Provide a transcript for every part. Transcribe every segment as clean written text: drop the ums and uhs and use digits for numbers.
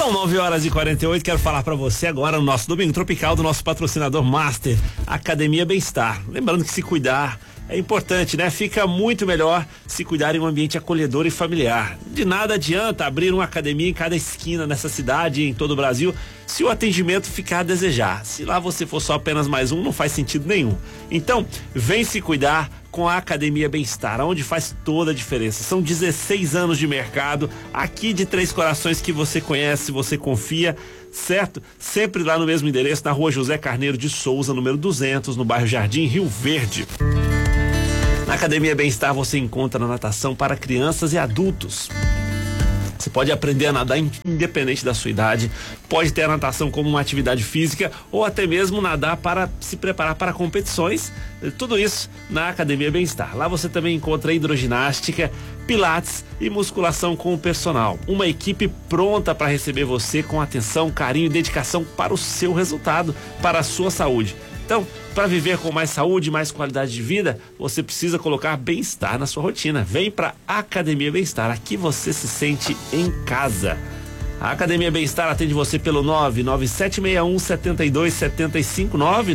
São 9h48, quero falar pra você agora no nosso Domingo Tropical do nosso patrocinador Master, Academia Bem-Estar. Lembrando que se cuidar é importante, né? Fica muito melhor se cuidar em um ambiente acolhedor e familiar. De nada adianta abrir uma academia em cada esquina nessa cidade e em todo o Brasil se o atendimento ficar a desejar. Se lá você for só apenas mais um, não faz sentido nenhum. Então, vem se cuidar com a Academia Bem-Estar, onde faz toda a diferença. São 16 anos de mercado, aqui de Três Corações, que você conhece, você confia, certo? Sempre lá no mesmo endereço, na Rua José Carneiro de Souza, número 200, no bairro Jardim Rio Verde. Na Academia Bem-Estar você encontra natação para crianças e adultos. Você pode aprender a nadar independente da sua idade, pode ter a natação como uma atividade física ou até mesmo nadar para se preparar para competições, tudo isso na Academia Bem-Estar. Lá você também encontra hidroginástica, pilates e musculação com o personal. Uma equipe pronta para receber você com atenção, carinho e dedicação para o seu resultado, para a sua saúde. Então, para viver com mais saúde e mais qualidade de vida, você precisa colocar bem-estar na sua rotina. Vem para a Academia Bem-Estar, aqui você se sente em casa. A Academia Bem-Estar atende você pelo 99761-7275,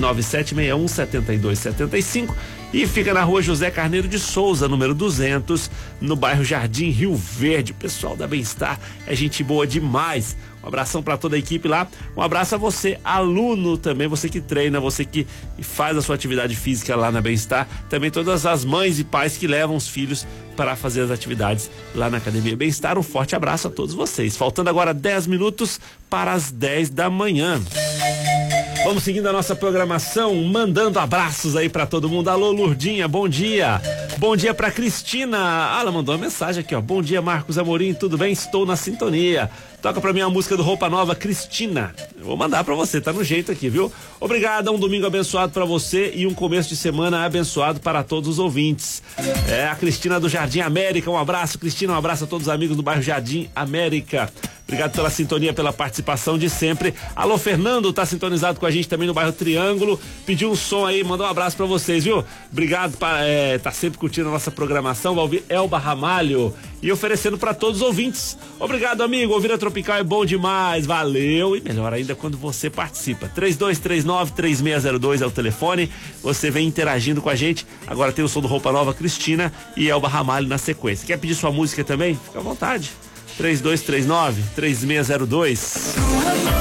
99761-7275 e fica na Rua José Carneiro de Souza, número 200, no bairro Jardim Rio Verde. O pessoal da Bem-Estar é gente boa demais. Um abração para toda a equipe lá. Um abraço a você, aluno também, você que treina, você que faz a sua atividade física lá na Bem-Estar. Também todas as mães e pais que levam os filhos para fazer as atividades lá na Academia Bem-Estar. Um forte abraço a todos vocês. Faltando agora 10 minutos para as 10 da manhã. Vamos seguindo a nossa programação, mandando abraços aí pra todo mundo. Alô, Lurdinha, bom dia. Bom dia pra Cristina. Ela mandou uma mensagem aqui, ó. Bom dia, Marcos Amorim, tudo bem? Estou na sintonia. Toca pra mim a música do Roupa Nova, Cristina. Eu vou mandar pra você, tá no jeito aqui, viu? Obrigado, um domingo abençoado pra você e um começo de semana abençoado para todos os ouvintes. É a Cristina do Jardim América, um abraço, Cristina, um abraço a todos os amigos do bairro Jardim América. Obrigado pela sintonia, pela participação de sempre. Alô, Fernando, tá sintonizado com a gente também no bairro Triângulo. Pediu um som aí, mandou um abraço pra vocês, viu? Obrigado, tá sempre curtindo a nossa programação. Vai ouvir Elba Ramalho e oferecendo pra todos os ouvintes. Obrigado, amigo. Ouvir a Tropical é bom demais. Valeu. E melhor ainda quando você participa. 3239-3602 é o telefone. Você vem interagindo com a gente. Agora tem o som do Roupa Nova, Cristina e Elba Ramalho na sequência. Quer pedir sua música também? Fica à vontade. 3239-3602.